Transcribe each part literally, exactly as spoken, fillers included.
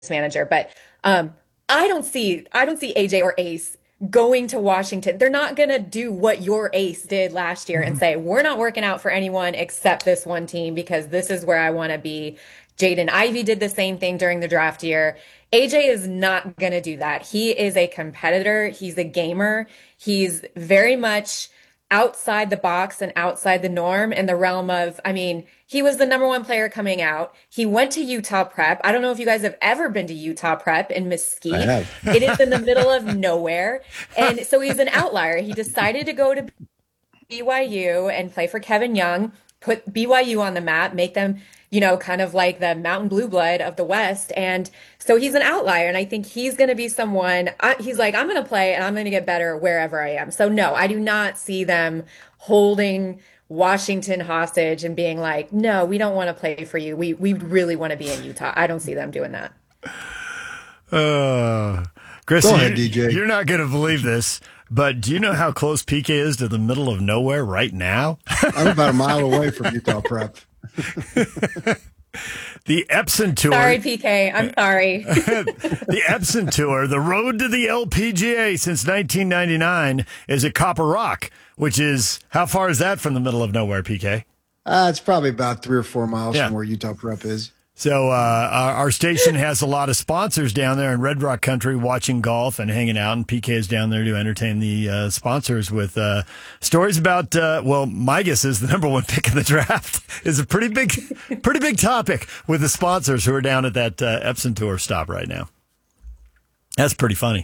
manager. But um, I don't see I don't see A J or Ace going to Washington. They're not gonna do what your Ace did last year and say, we're not working out for anyone except this one team because this is where I want to be. Jaden Ivey did the same thing during the draft year. A J is not going to do that. He is a competitor. He's a gamer. He's very much outside the box and outside the norm in the realm of, I mean, he was the number one player coming out. He went to Utah Prep. I don't know if you guys have ever been to Utah Prep in I Mesquite. have. It is in the middle of nowhere. And so he's an outlier. He decided to go to B Y U and play for Kevin Young, put B Y U on the map, make them, you know, kind of like the Mountain Blue Blood of the West. And so he's an outlier. And I think he's going to be someone, I, he's like, I'm going to play and I'm going to get better wherever I am. So no, I do not see them holding Washington hostage and being like, no, we don't want to play for you. We, we really want to be in Utah. I don't see them doing that. Uh, Chris, Go ahead, you, D J. you're not going to believe this, but do you know how close P K is to the middle of nowhere right now? I'm about a mile away from Utah Prep. The Epson Tour. Sorry, P K. I'm sorry. The Epson Tour, the road to the L P G A since nineteen ninety-nine, is at Copper Rock, which is, how far is that from the middle of nowhere, P K? Uh, it's probably about three or four miles Yeah. from where Utah Prep is. So uh, our, our station has a lot of sponsors down there in Red Rock Country watching golf and hanging out, and P K is down there to entertain the uh, sponsors with uh, stories about, uh, well, my guess is the number one pick in the draft is a pretty big, pretty big topic with the sponsors who are down at that uh, Epson Tour stop right now. That's pretty funny.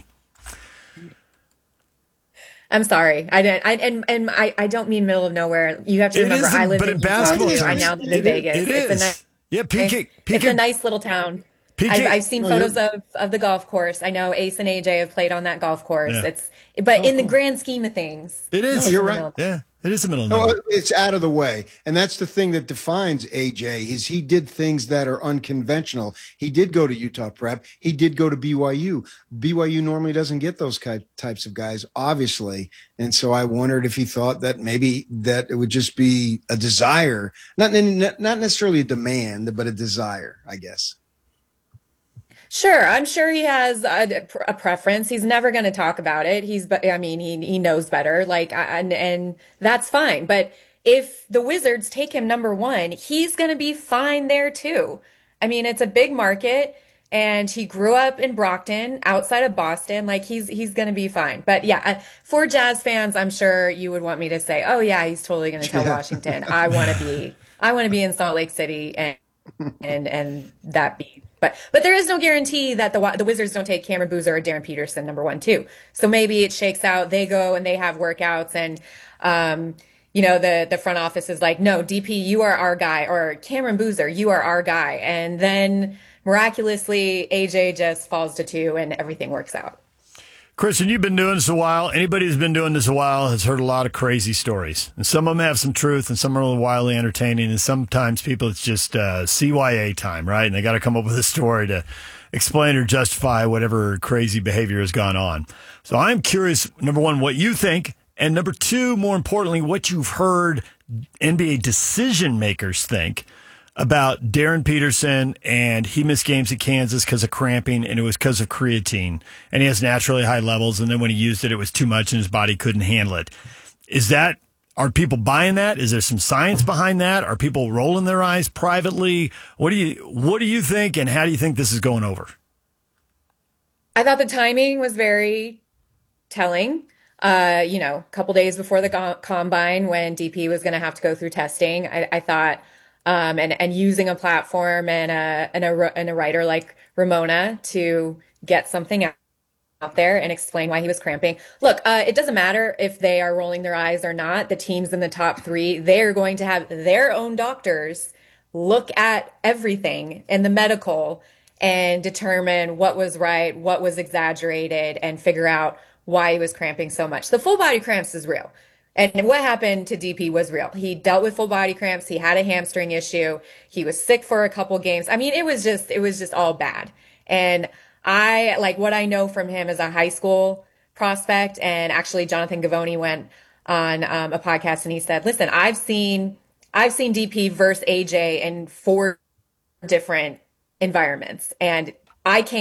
I'm sorry. I didn't. I and and I, I don't mean middle of nowhere. You have to It remember, is, I live but in in Utah basketball too. I terms, now live in it, Vegas. it It's a is. nice. Yeah, P K. P K It's a nice little town. P K I've, I've seen Oh, photos yeah. of, of the golf course. I know Ace and A J have played on that golf course. Yeah. It's but in the grand scheme of things, It is. No, you're right. Yeah, it is the middle of No, nowhere. it's out of the way. And that's the thing that defines A J is he did things that are unconventional. He did go to Utah Prep. He did go to B Y U. B Y U normally doesn't get those ki- types of guys, obviously. And so I wondered if he thought that maybe that it would just be a desire, not, not necessarily a demand, but a desire, I guess. sure. I'm sure he has a, a preference. He's never going to talk about it. He's, but I mean, he he knows better. Like, and and that's fine. But if the Wizards take him number one, he's going to be fine there too. I mean, it's a big market, and he grew up in Brockton, outside of Boston. Like, he's he's going to be fine. But yeah, uh, for Jazz fans, I'm sure you would want me to say, oh yeah, he's totally going to tell Washington, I want to be, I want to be in Salt Lake City, and and and that be. But but there is no guarantee that the Wa- the Wizards don't take Cameron Boozer or Darren Peterson number one too. So maybe it shakes out. They go and they have workouts, and um, you know, the the front office is like, no, D P, you are our guy, or Cameron Boozer, you are our guy, and then miraculously A J just falls to two, and everything works out. Christian, you've been doing this a while. Anybody who's been doing this a while has heard a lot of crazy stories. And some of them have some truth, and some are wildly entertaining. And sometimes people, it's just uh, C Y A time, right? And they got to come up with a story to explain or justify whatever crazy behavior has gone on. So I'm curious, number one, what you think. And number two, more importantly, what you've heard N B A decision makers think about Darren Peterson, and he missed games at Kansas because of cramping, and it was because of creatine. And he has naturally high levels, and then when he used it, it was too much, and his body couldn't handle it. Is that, are people buying that? Is there some science behind that? Are people rolling their eyes privately? What do you, what do you think, and how do you think this is going over? I thought the timing was very telling. Uh, you know, a couple days before the co- combine, when D P was going to have to go through testing, I, I thought. Um, and, and using a platform and a, and a, and a writer like Ramona to get something out out there and explain why he was cramping. Look, uh, it doesn't matter if they are rolling their eyes or not. The teams in the top three, they're going to have their own doctors look at everything in the medical and determine what was right, what was exaggerated, and figure out why he was cramping so much. The full body cramps is real. And what happened to D P was real. He dealt with full body cramps. He had a hamstring issue. He was sick for a couple games. I mean, it was just, it was just all bad. And I, like, what I know from him as a high school prospect, and actually Jonathan Gavoni went on um, a podcast and he said, listen, I've seen, I've seen D P versus A J in four different environments. And I can't.